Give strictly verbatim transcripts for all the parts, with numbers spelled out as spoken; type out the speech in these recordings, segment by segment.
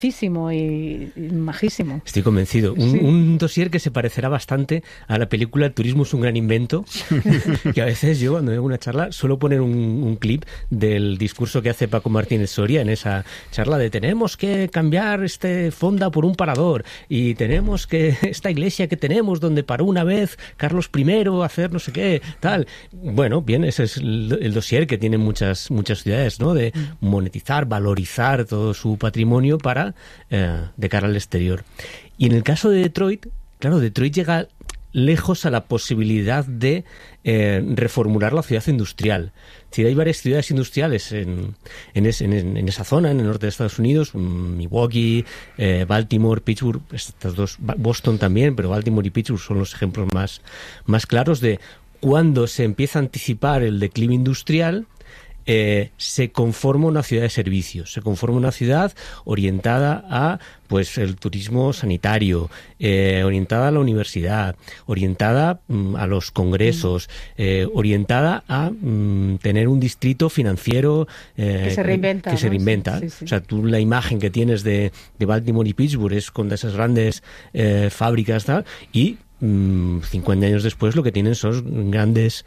y, y majísimo. Estoy convencido. Un, sí. un dossier que se parecerá bastante a la película El turismo es un gran invento, que a veces yo cuando veo una charla suelo poner un, un clip del discurso que hace Paco Martínez Soria en esa charla de tenemos que cambiar este Fonda por un parador y tenemos que esta iglesia que tenemos donde paró una vez Carlos primero hacer no sé qué, tal. Bueno, bien, ese es el, el dossier que tienen muchas, muchas ciudades, ¿no? De monetizar, valorizar todo su patrimonio para Eh, de cara al exterior. Y en el caso de Detroit, claro, Detroit llega lejos a la posibilidad de eh, reformular la ciudad industrial. Si hay varias ciudades industriales en, en, es, en, en esa zona, en el norte de Estados Unidos, Milwaukee, eh, Baltimore, Pittsburgh, estas dos, Boston también, pero Baltimore y Pittsburgh son los ejemplos más, más claros de cuando se empieza a anticipar el declive industrial. Eh, se conforma una ciudad de servicios, se conforma una ciudad orientada a pues el turismo sanitario, eh, orientada a la universidad, orientada mm, a los congresos, eh, orientada a mm, tener un distrito financiero eh, que se reinventa. Que, que se reinventa. Sí, sí, sí. O sea, tú la imagen que tienes de, de Baltimore y Pittsburgh es con esas grandes eh, fábricas tal, y mm, cincuenta años después lo que tienen son grandes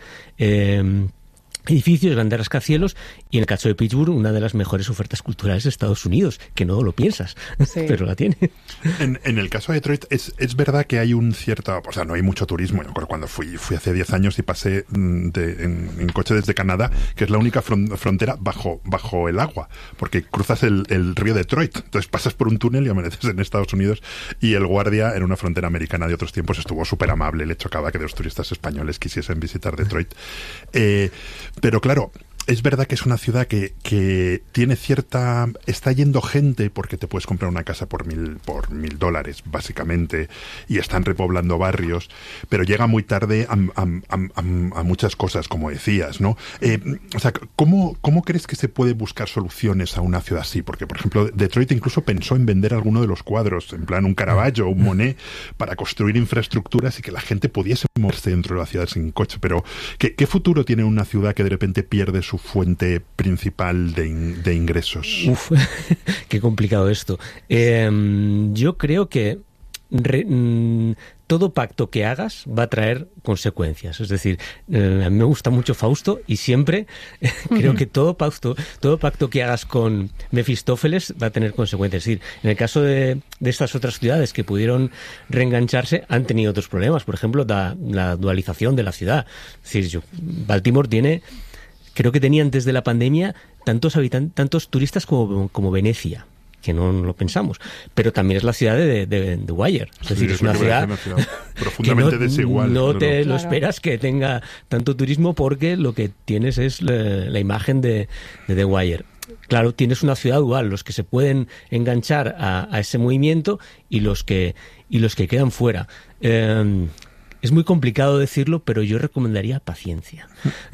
Eh, edificios, grandes rascacielos, y en el caso de Pittsburgh una de las mejores ofertas culturales de Estados Unidos, que no lo piensas, sí. pero la tiene. En, en el caso de Detroit es, es verdad que hay un cierto, o sea, no hay mucho turismo. Yo recuerdo cuando fui, fui hace diez años y pasé de, en, en coche desde Canadá, que es la única fron, frontera bajo, bajo el agua, porque cruzas el, el río Detroit, entonces pasas por un túnel y amaneces en Estados Unidos, y el guardia en una frontera americana de otros tiempos estuvo súper amable, le chocaba que los turistas españoles quisiesen visitar Detroit. Eh, Pero claro, es verdad que es una ciudad que, que tiene cierta... Está yendo gente porque te puedes comprar una casa por mil, por mil dólares, básicamente, y están repoblando barrios, pero llega muy tarde a, a, a, a muchas cosas, como decías, ¿no? Eh, o sea, ¿cómo, ¿cómo crees que se puede buscar soluciones a una ciudad así? Porque, por ejemplo, Detroit incluso pensó en vender alguno de los cuadros, en plan un Caravaggio o un Monet, para construir infraestructuras y que la gente pudiese moverse dentro de la ciudad sin coche. Pero, ¿qué, qué futuro tiene una ciudad que de repente pierde su fuente principal de, in, de ingresos? Uf, qué complicado esto. Eh, yo creo que re, mm, todo pacto que hagas va a traer consecuencias. Es decir, eh, a mí me gusta mucho Fausto y siempre eh, creo que todo pacto, todo pacto que hagas con Mefistófeles va a tener consecuencias. Es decir, en el caso de, de estas otras ciudades que pudieron reengancharse, han tenido otros problemas. Por ejemplo, la, la dualización de la ciudad. Es decir, yo, Baltimore tiene... Creo que tenía antes de la pandemia tantos habitantes, tantos turistas como, como Venecia, que no, no lo pensamos. Pero también es la ciudad de, de, de Wire. Es decir, sí, es una ciudad, una ciudad profundamente que no, desigual. No, no te no. lo esperas que tenga tanto turismo porque lo que tienes es la, la imagen de, de The Wire. Claro, tienes una ciudad dual, los que se pueden enganchar a, a ese movimiento y los que, y los que quedan fuera. Eh, Es muy complicado decirlo, pero yo recomendaría paciencia.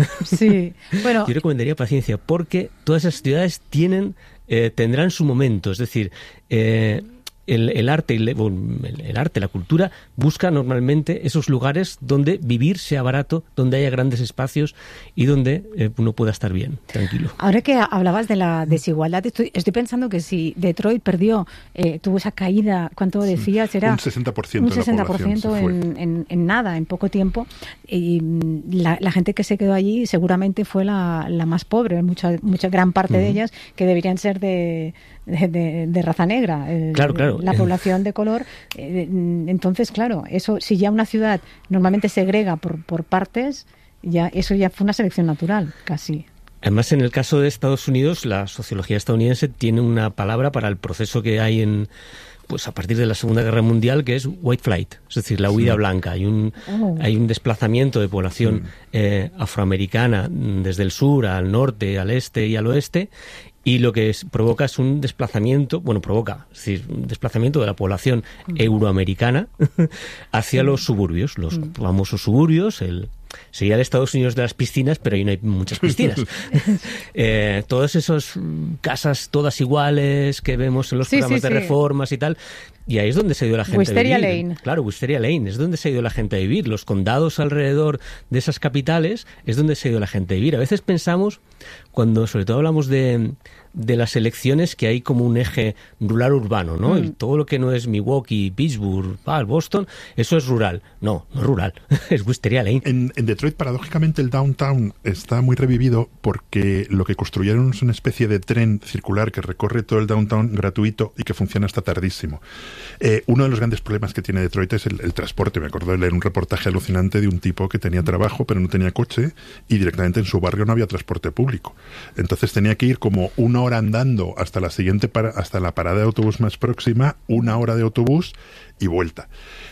Sí, bueno. Yo recomendaría paciencia porque todas esas ciudades tienen, eh, tendrán su momento. Es decir, eh, el, el arte, el, el arte, la cultura busca normalmente esos lugares donde vivir sea barato, donde haya grandes espacios y donde eh, uno pueda estar bien, tranquilo. Ahora que hablabas de la desigualdad, estoy, estoy pensando que si Detroit perdió, eh, tuvo esa caída, ¿cuánto decías? Era un sesenta por ciento un sesenta por ciento de la en, en, en nada, en poco tiempo. Y la, la gente que se quedó allí seguramente fue la, la más pobre, mucha, mucha gran parte uh-huh. de ellas que deberían ser de... De, de, de raza negra, el, claro, claro. la población de color. Eh, entonces, claro, eso si ya una ciudad normalmente segrega por, por partes, ya eso ya fue una selección natural, casi. Además, en el caso de Estados Unidos, la sociología estadounidense tiene una palabra para el proceso que hay en pues a partir de la Segunda Guerra Mundial, que es white flight, es decir, la huida sí. blanca. Hay un, oh. hay un desplazamiento de población sí. eh, afroamericana desde el sur al norte, al este y al oeste, y lo que es, provoca es un desplazamiento, bueno, provoca, es decir, un desplazamiento de la población mm. euroamericana hacia mm. los suburbios, los mm. famosos suburbios, el sería el Estados Unidos de las piscinas, pero ahí no hay muchas piscinas. eh, todas esas casas todas iguales que vemos en los sí, programas sí, de sí. reformas y tal, y ahí es donde se ha ido la gente Wisteria a vivir. Lane. Claro, Wisteria Lane, es donde se ha ido la gente a vivir. Los condados alrededor de esas capitales es donde se ha ido la gente a vivir. A veces pensamos, cuando sobre todo hablamos de, de las elecciones que hay como un eje rural-urbano, ¿no? Mm. Todo lo que no es Milwaukee, Pittsburgh, ah, Boston, eso es rural. No, no es rural, es Wisteria Lane. En, en Detroit, paradójicamente, el downtown está muy revivido porque lo que construyeron es una especie de tren circular que recorre todo el downtown gratuito y que funciona hasta tardísimo. Eh, uno de los grandes problemas que tiene Detroit es el, el transporte. Me acuerdo de leer un reportaje alucinante de un tipo que tenía trabajo pero no tenía coche y directamente en su barrio no había transporte público. Entonces tenía que ir como una hora andando hasta la siguiente para, hasta la parada de autobús más próxima, una hora de autobús y vuelta.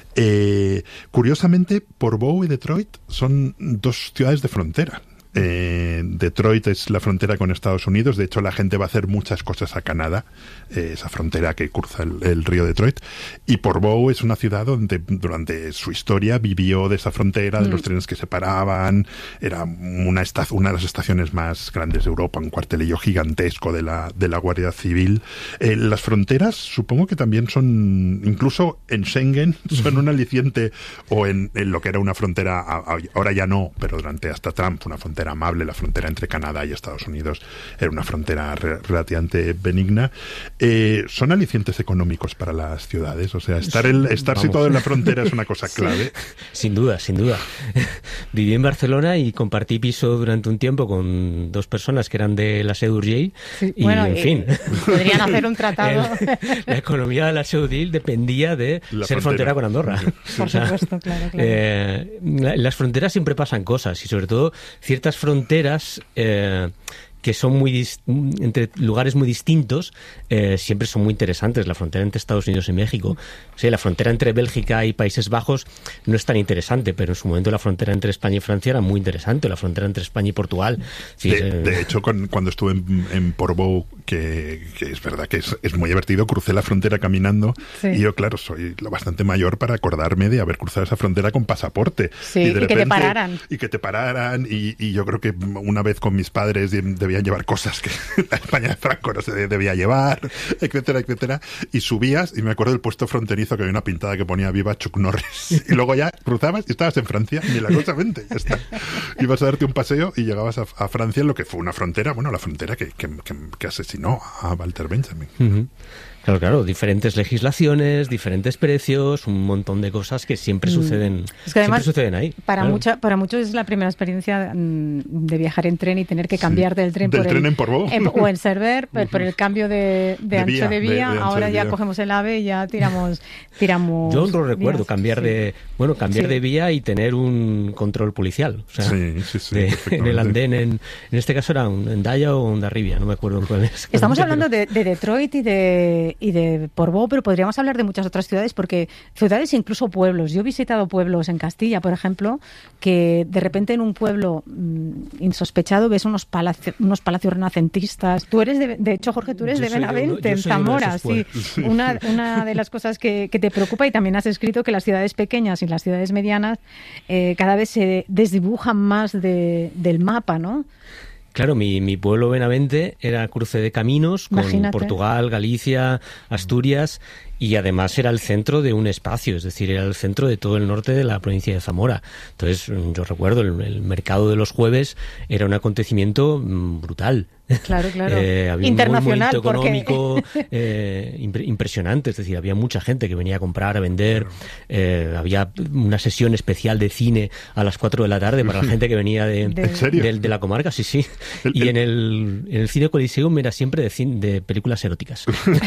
Eh, curiosamente, Portbou y Detroit son dos ciudades de frontera. Eh, Detroit es la frontera con Estados Unidos. De hecho, la gente va a hacer muchas cosas a Canadá, eh, esa frontera que cruza el, el río Detroit. Y Portbou es una ciudad donde durante su historia vivió de esa frontera, de mm. los trenes que se paraban. Era una, esta- una de las estaciones más grandes de Europa, un cuartelillo gigantesco de la, de la Guardia Civil. Eh, las fronteras supongo que también son, incluso en Schengen, son un aliciente, o en, en lo que era una frontera, ahora ya no, pero durante hasta Trump, una frontera amable, la frontera entre Canadá y Estados Unidos era una frontera re- relativamente benigna. Eh, son alicientes económicos para las ciudades, o sea, estar, el, estar Vamos. situado en la frontera es una cosa clave. Sí. Sin duda, sin duda. Viví en Barcelona y compartí piso durante un tiempo con dos personas que eran de la Seu d'Urgell Sí, y, bueno, en eh, fin. podrían hacer un tratado. El, la economía de la Seu d'Urgell dependía de La ser frontera. frontera con Andorra. Por O sea, supuesto, claro, claro. eh, la- en las fronteras siempre pasan cosas y sobre todo ciertas fronteras eh, que son muy dis- entre lugares muy distintos, eh, siempre son muy interesantes. La frontera entre Estados Unidos y México, o sea, la frontera entre Bélgica y Países Bajos no es tan interesante, pero en su momento la frontera entre España y Francia era muy interesante, la frontera entre España y Portugal. Sí, De, eh, de hecho, con- cuando estuve en, en Portbou, que, que es verdad que es, es muy divertido, crucé la frontera caminando Sí. y yo, claro, soy lo bastante mayor para acordarme de haber cruzado esa frontera con pasaporte. Sí, y que te pararan. Y que te pararan, y, y yo creo que una vez con mis padres debían llevar cosas que la España de Franco no se debía llevar, etcétera, etcétera. Y subías, y me acuerdo del puesto fronterizo que había una pintada que ponía Viva Chuck Norris. Y luego ya cruzabas y estabas en Francia, milagrosamente, ya está. Ibas a darte un paseo y llegabas a, a Francia, en lo que fue una frontera, bueno, la frontera que, que, que, que asesinó a Walter Benjamin. ujú. Claro, claro, diferentes legislaciones, diferentes precios, un montón de cosas que siempre suceden, Es que además, siempre suceden ahí. Para, claro. mucha, para muchos es la primera experiencia mm, de viajar en tren y tener que cambiar del tren Del por tren el, en Portbou. eh, o en Server por, por el cambio de, de, De ancho vía, de vía. de- de ancho Ahora de ya vía. cogemos el AVE y ya tiramos tiramos Yo no recuerdo vías. cambiar Sí. de bueno cambiar Sí. de vía y tener un control policial. O sea, Sí, sí, sí, de- en perfectamente. el andén, en, en este caso era un Endaya o un Darribia, no me acuerdo cuál es. Estamos hablando de, de Detroit y de, y de Portbou, pero podríamos hablar de muchas otras ciudades, porque ciudades e incluso pueblos. Yo he visitado pueblos en Castilla, por ejemplo, que de repente en un pueblo mmm, insospechado ves unos, palacio, unos palacios renacentistas. Tú eres, de, de hecho, Jorge, tú eres Yo de soy de uno- Benavente, yo en soy de uno de Zamora. esos Sí. pueblos. Una, una de las cosas que, que te preocupa, y también has escrito que las ciudades pequeñas y las ciudades medianas eh, cada vez se desdibujan más de, del mapa, ¿no? Claro, mi, mi pueblo Benavente era cruce de caminos con Imagínate. Portugal, Galicia, Asturias, y además era el centro de un espacio, es decir, era el centro de todo el norte de la provincia de Zamora. Entonces, yo recuerdo, el, el mercado de los jueves era un acontecimiento mm, brutal. Claro, claro. Eh, había Internacional, un movimiento económico eh, impre- impresionante, es decir, había mucha gente que venía a comprar, a vender, eh, había una sesión especial de cine a las cuatro de la tarde para la gente que venía de, ¿En ¿En serio? del- de la comarca, sí, sí. El- Y el- en el, en el cine Coliseum era siempre de, cin- de películas eróticas.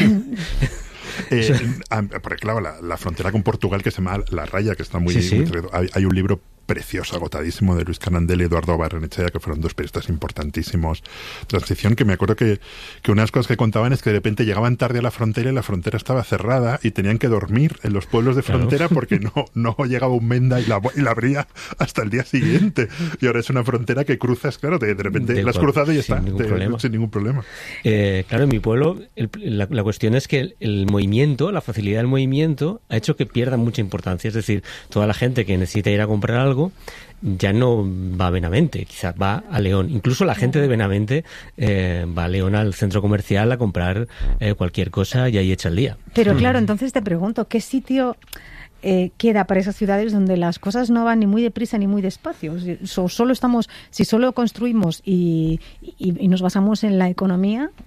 Eh, ah, porque claro, la, la frontera con Portugal, que se llama La Raya, que está muy... Sí, sí. muy tra- hay, hay un libro precioso, agotadísimo, de Luis Canandel y Eduardo Barrenechea, que fueron dos periodistas importantísimos. Transición, que me acuerdo que, que una de las cosas que contaban es que de repente llegaban tarde a la frontera y la frontera estaba cerrada y tenían que dormir en los pueblos de Claro. frontera porque no, no llegaba un menda y la, y la abría hasta el día siguiente. Y ahora es una frontera que cruzas, claro, de, de repente De la has cual- cruzado y ya sin está, ningún te- problema. sin ningún problema. Eh, claro, en mi pueblo el- la, la cuestión es que el, el movimiento, la facilidad del movimiento ha hecho que pierda mucha importancia. Es decir, toda la gente que necesita ir a comprar algo ya no va a Benavente, quizás va a León. Incluso la gente de Benavente eh, va a León al centro comercial a comprar eh, cualquier cosa y ahí echa el día. Pero claro, entonces te pregunto, ¿qué sitio eh, queda para esas ciudades donde las cosas no van ni muy deprisa ni muy despacio? Si, so- solo estamos, si solo construimos y, y- y nos basamos en la economía,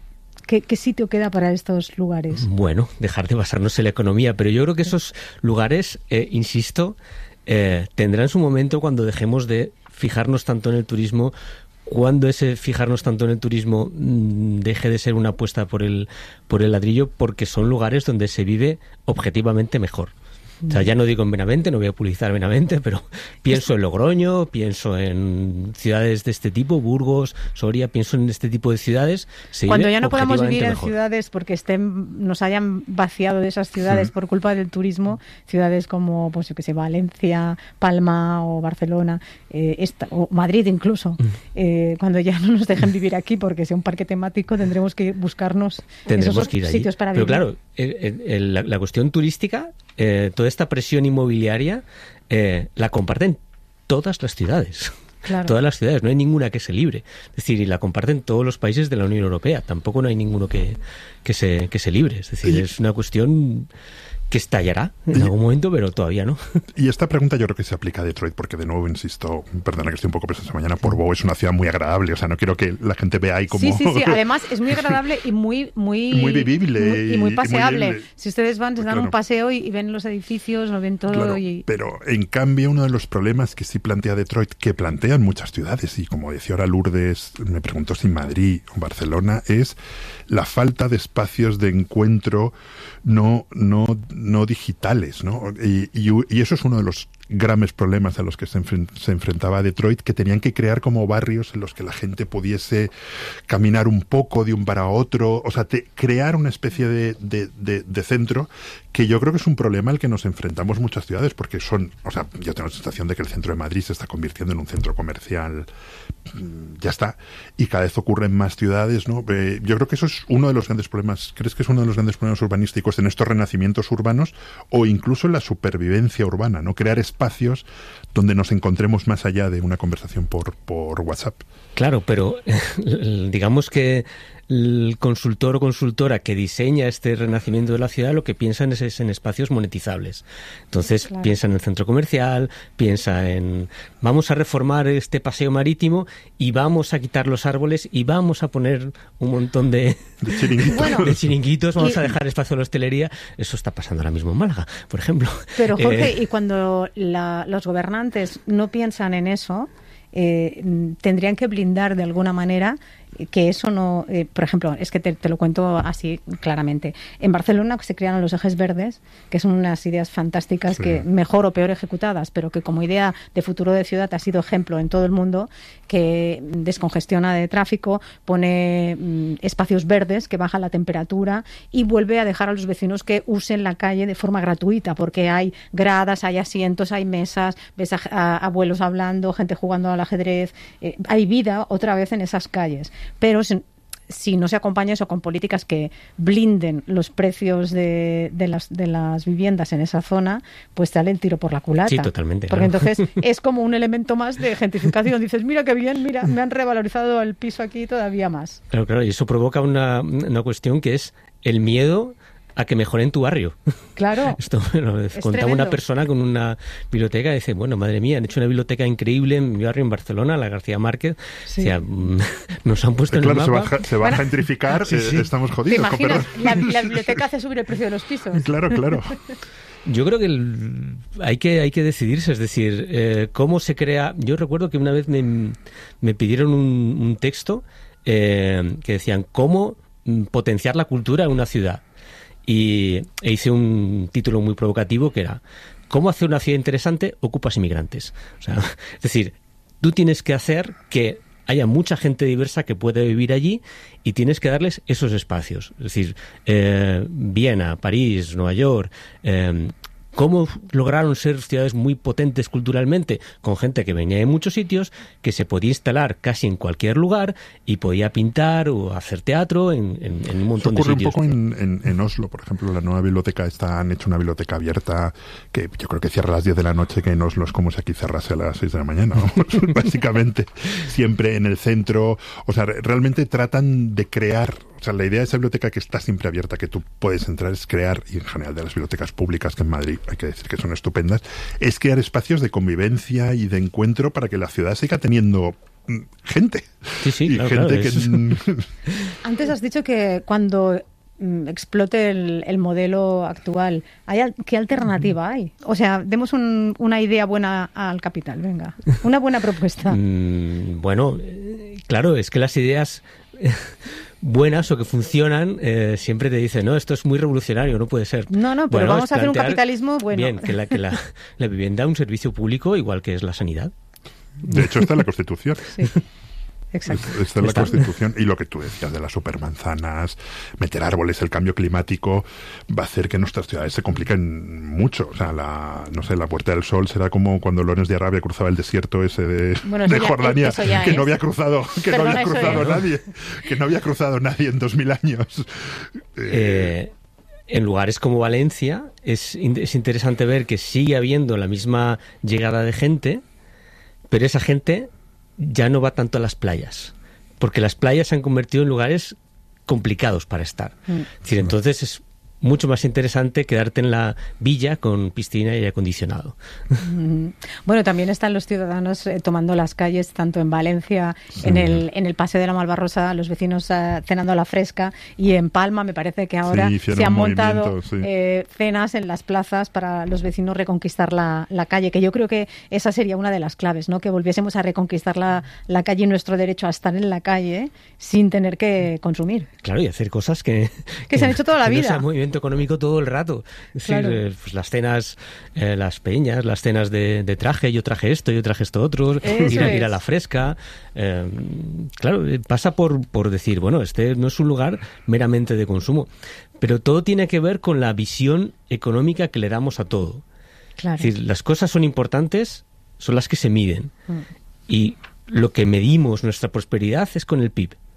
¿Qué, qué sitio queda para estos lugares? Bueno, dejar de basarnos en la economía, pero yo creo que esos lugares, eh, insisto, eh, tendrán su momento cuando dejemos de fijarnos tanto en el turismo, cuando ese fijarnos tanto en el turismo mmm, deje de ser una apuesta por el, por el ladrillo, porque son lugares donde se vive objetivamente mejor. O sea, ya no digo en Benavente, no voy a publicitar Benavente, pero pienso en Logroño, pienso en ciudades de este tipo, Burgos, Soria, pienso en este tipo de ciudades. Se Cuando ya no podamos vivir en mejor. ciudades porque estén, nos hayan vaciado de esas ciudades sí. por culpa del turismo, ciudades como, pues yo que sé, Valencia, Palma o Barcelona, eh, esta, o Madrid incluso, eh, cuando ya no nos dejen vivir aquí porque sea un parque temático, tendremos que buscarnos tendremos esos que ir sitios allí. para Pero vivir. Pero claro, el, el, la, la cuestión turística, eh, toda esta presión inmobiliaria eh, la comparten todas las ciudades. Claro. Todas las ciudades, no hay ninguna que se libre. Es decir, y la comparten todos los países de la Unión Europea. Tampoco no hay ninguno que, que, se, que se libre. Es decir, y es una cuestión que estallará en y, algún momento, pero todavía no. Y esta pregunta yo creo que se aplica a Detroit, porque de nuevo, insisto, perdona que estoy un poco preso esta mañana, Portbou es una ciudad muy agradable, o sea, no quiero que la gente vea ahí como... Sí, sí, sí, además es muy agradable y muy... Muy, muy vivible. Muy, y muy paseable. Y muy si ustedes van, se dan claro. un paseo y, y ven los edificios, lo ven todo claro, y... Pero, en cambio, uno de los problemas que sí plantea Detroit, que plantean muchas ciudades, y como decía ahora Lourdes, me preguntó si Madrid o Barcelona, es la falta de espacios de encuentro no, no, no digitales, ¿no? Y, y, y eso es uno de los grandes problemas a los que se, enfrent, se enfrentaba Detroit, que tenían que crear como barrios en los que la gente pudiese caminar un poco de un bar a otro, o sea, te, crear una especie de, de, de, de centro, que yo creo que es un problema al que nos enfrentamos muchas ciudades, porque son, o sea, yo tengo la sensación de que el centro de Madrid se está convirtiendo en un centro comercial, ya está, y cada vez ocurre en más ciudades, ¿no? Eh, yo creo que eso es uno de los grandes problemas. ¿Crees que es uno de los grandes problemas urbanísticos en estos renacimientos urbanos o incluso en la supervivencia urbana, ¿no? Crear espacios donde nos encontremos más allá de una conversación por, por WhatsApp. Claro, pero digamos que el consultor o consultora que diseña este renacimiento de la ciudad lo que piensa es, es en espacios monetizables. Entonces claro. piensa en el centro comercial, piensa en vamos a reformar este paseo marítimo y vamos a quitar los árboles y vamos a poner un montón de, de chiringuitos, bueno, de chiringuitos vamos y, a dejar espacio a la hostelería. Eso está pasando ahora mismo en Málaga, por ejemplo. Pero Jorge, eh, y cuando la, los gobernantes no piensan en eso, eh, tendrían que blindar de alguna manera que eso no, eh, por ejemplo, es que te, te lo cuento así claramente. En Barcelona se crearon los ejes verdes, que son unas ideas fantásticas sí. que mejor o peor ejecutadas, pero que como idea de futuro de ciudad ha sido ejemplo en todo el mundo, que descongestiona de tráfico, pone mm, espacios verdes que bajan la temperatura y vuelve a dejar a los vecinos que usen la calle de forma gratuita, porque hay gradas, hay asientos, hay mesas, ves a, a abuelos hablando, gente jugando al ajedrez, eh, hay vida otra vez en esas calles. Pero si, si no se acompaña eso con políticas que blinden los precios de, de, las, de las viviendas en esa zona, pues sale el tiro por la culata. Sí, totalmente. Porque claro. entonces es como un elemento más de gentrificación. Dices, mira qué bien, mira, me han revalorizado el piso aquí todavía más. Claro, claro, y eso provoca una, una cuestión que es el miedo a que mejoren tu barrio. Claro. Esto me lo contaba una persona con una biblioteca y dice, bueno, madre mía, han hecho una biblioteca increíble en mi barrio en Barcelona, la García Márquez. Sí. O sea, nos han puesto claro, en el mapa. Se va, se va bueno, a gentrificar, sí, sí. Eh, estamos jodidos. ¿Te imaginas? La, la biblioteca hace subir el precio de los pisos. Claro, claro. Yo creo que el, hay que hay que decidirse, es decir, eh, cómo se crea... Yo recuerdo que una vez me, me pidieron un, un texto eh, que decían, ¿cómo potenciar la cultura en una ciudad? Y e hice un título muy provocativo que era ¿cómo hacer una ciudad interesante? Ocupas inmigrantes. O sea, es decir, tú tienes que hacer que haya mucha gente diversa que puede vivir allí y tienes que darles esos espacios. Es decir, eh, Viena, París, Nueva York... Eh, ¿Cómo lograron ser ciudades muy potentes culturalmente? Con gente que venía de muchos sitios, que se podía instalar casi en cualquier lugar y podía pintar o hacer teatro en, en, en un montón de sitios. Ocurre un poco en, en, en Oslo, por ejemplo, la nueva biblioteca está, han hecho una biblioteca abierta que yo creo que cierra a las diez de la noche, que en Oslo es como si aquí cerrase a las seis de la mañana, ¿no? Básicamente, siempre en el centro. O sea, realmente tratan de crear... O sea, la idea de esa biblioteca que está siempre abierta, que tú puedes entrar, es crear, y en general de las bibliotecas públicas que en Madrid hay que decir que son estupendas, es crear espacios de convivencia y de encuentro para que la ciudad siga teniendo gente. Sí, sí, y claro, gente claro, que... es... Antes has dicho que cuando explote el, el modelo actual, ¿hay, ¿qué alternativa hay? O sea, demos un, una idea buena al capital, venga. Una buena propuesta. Mm, bueno, eh, claro, es que las ideas buenas o que funcionan eh, siempre te dicen, no, esto es muy revolucionario, no puede ser. No, no, pero bueno, vamos a hacer un capitalismo bueno. Bien, que la, que la, la vivienda un servicio público igual que es la sanidad. De hecho, está en la Constitución. Sí. Exacto. Esta es la Constitución, y lo que tú decías de las supermanzanas, meter árboles, el cambio climático va a hacer que nuestras ciudades se compliquen mucho. O sea, la, no sé, la Puerta del Sol será como cuando Lorenz de Arabia cruzaba el desierto ese de, bueno, de ya, Jordania, que es. no había cruzado, que Perdona, no había cruzado es. nadie, que no había cruzado nadie en dos mil años. Eh, en lugares como Valencia es, es interesante ver que sigue habiendo la misma llegada de gente, pero esa gente ya no va tanto a las playas, porque las playas se han convertido en lugares complicados para estar. Mm. Es decir, entonces es mucho más interesante quedarte en la villa con piscina y aire acondicionado. Mm. Bueno, también están los ciudadanos eh, tomando las calles, tanto en Valencia, sí. en el en el Paseo de la Malvarrosa, los vecinos uh, cenando a la fresca, y en Palma me parece que ahora sí, se han montado sí. eh, cenas en las plazas para los vecinos reconquistar la, la calle, que yo creo que esa sería una de las claves, ¿no? Que volviésemos a reconquistar la, la calle y nuestro derecho a estar en la calle sin tener que consumir. Claro, y hacer cosas que... Que, que se han hecho toda la vida. No sea movimiento económico todo el rato. Es claro. decir, pues las cenas, eh, las peñas, las cenas de, de traje, yo traje esto, yo traje esto otro, ir a, ir a la fresca. Eh, claro, pasa por, por decir, bueno, este no es un lugar meramente de consumo, pero todo tiene que ver con la visión económica que le damos a todo. Claro. Es decir, las cosas son importantes, son las que se miden. Mm. Y lo que medimos nuestra prosperidad es con el P I B.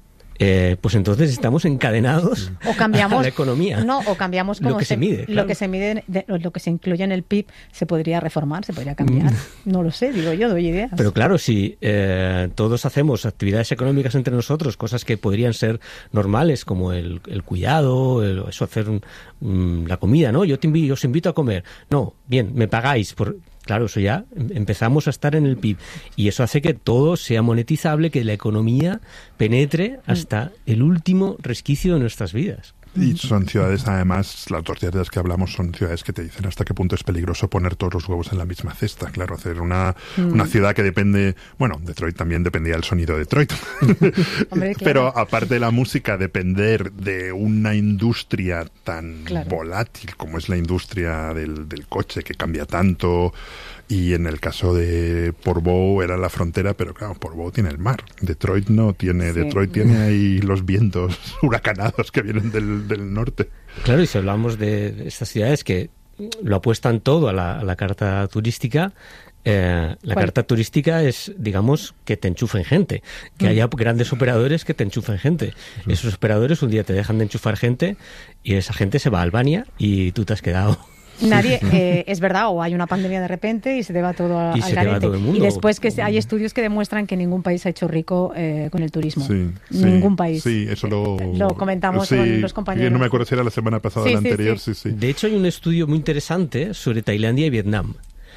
Eh, pues entonces estamos encadenados o cambiamos, a la economía. No, o cambiamos como lo que se, se mide. Claro. Lo que se mide, de, lo que se incluye en el P I B se podría reformar, se podría cambiar. Mm. No lo sé, digo yo, doy ideas. Pero claro, si eh, todos hacemos actividades económicas entre nosotros, cosas que podrían ser normales, como el, el cuidado, el, eso, hacer un, um, la comida, ¿no? Yo te invito, os invito a comer. No, bien, me pagáis por... Claro, eso ya empezamos a estar en el P I B y eso hace que todo sea monetizable, que la economía penetre hasta el último resquicio de nuestras vidas. Y son ciudades, además, las dos ciudades que hablamos son ciudades que te dicen hasta qué punto es peligroso poner todos los huevos en la misma cesta. Claro, hacer una, mm. una ciudad que depende... Bueno, Detroit también dependía del sonido de Detroit. Hombre, claro. Pero aparte de la música, depender de una industria tan claro. volátil como es la industria del, del coche, que cambia tanto... Y en el caso de Portbou era la frontera, pero claro, Portbou tiene el mar. Detroit no tiene. Sí. Detroit tiene ahí los vientos huracanados que vienen del, del norte. Claro, y si hablamos de estas ciudades que lo apuestan todo a la, a la carta turística, eh, la ¿Cuál? Carta turística es, digamos, que te enchufen gente, que mm. haya grandes operadores que te enchufen gente. Mm. Esos operadores un día te dejan de enchufar gente y esa gente se va a Albania y tú te has quedado... Nadie, eh, es verdad, o hay una pandemia de repente y se te va todo a, y al se te va todo el mundo. Y después que hay estudios que demuestran que ningún país ha hecho rico eh, con el turismo. Sí, ningún sí, país. Sí, eso lo, lo comentamos sí, con los compañeros. No me acuerdo si era la semana pasada o sí, la sí, anterior. Sí. Sí, sí. De hecho, hay un estudio muy interesante sobre Tailandia y Vietnam.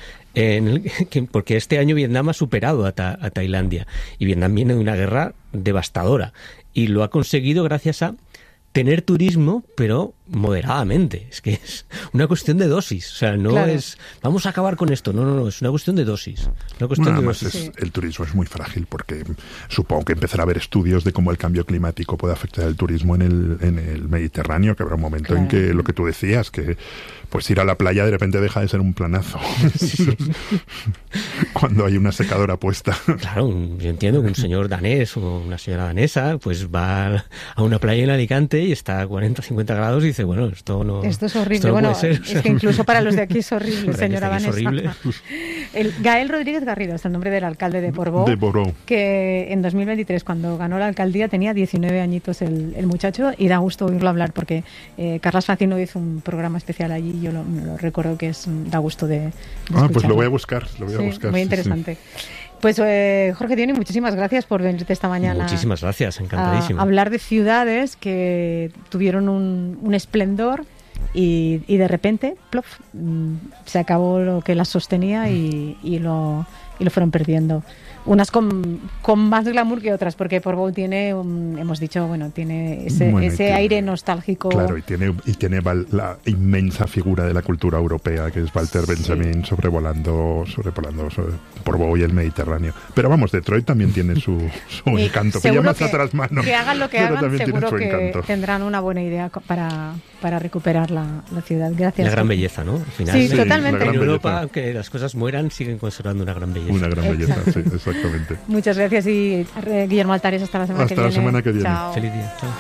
En el, que, porque este año Vietnam ha superado a, ta, a Tailandia. Y Vietnam viene de una guerra devastadora. Y lo ha conseguido gracias a tener turismo, pero moderadamente. Es que es una cuestión de dosis. O sea, no claro. es vamos a acabar con esto. No, no, no. Es una cuestión de dosis. Una cuestión bueno, de además dosis. Es, el turismo es muy frágil porque supongo que empezará a haber estudios de cómo el cambio climático puede afectar el turismo en el, en el Mediterráneo, que habrá un momento claro. en que lo que tú decías, que pues ir a la playa de repente deja de ser un planazo. Sí. Cuando hay una secadora puesta. Claro, yo entiendo que un señor danés o una señora danesa pues va a una playa en Alicante y está a cuarenta, cincuenta grados y dice, bueno, esto no... Esto es horrible. Esto no bueno, ser, es o sea, que incluso para los de aquí es horrible, señora danesa. Es horrible. El Gael Rodríguez Garrido es el nombre del alcalde de Portbou. De Portbou. Que en dos mil veintitrés, cuando ganó la alcaldía, tenía diecinueve añitos el, el muchacho y da gusto oírlo hablar porque eh, Carlas Francino hizo un programa especial allí y yo lo, lo recuerdo que es da gusto de, de Ah, pues lo voy a buscar, lo voy a sí, buscar. Muy interesante. Sí, sí. Pues eh, Jorge Dioni, muchísimas gracias por venirte esta mañana. Muchísimas gracias, encantadísimo. A hablar de ciudades que tuvieron un, un esplendor y, y de repente, plof, se acabó lo que las sostenía y, y, lo, y lo fueron perdiendo. Unas con, con más glamour que otras, porque Portbou tiene, un, hemos dicho, bueno, tiene ese, bueno, ese tiene, aire nostálgico. Claro, y tiene, y tiene val, la inmensa figura de la cultura europea, que es Walter sí. Benjamin sobrevolando, sobrevolando sobre Portbou y el Mediterráneo. Pero vamos, Detroit también tiene su, su encanto. Que llamas a otras manos. Que hagan lo que hagan, seguro que encanto. Tendrán una buena idea para, para recuperar la, la ciudad. Gracias. La gran belleza, ¿no? Al final, sí, sí, totalmente. En Europa, aunque las cosas mueran, siguen conservando una gran belleza. Una gran belleza, sí, exactamente. Muchas gracias y Guillermo Altares, hasta la semana hasta que viene. Hasta la semana que viene. Chao. Feliz día. Chao.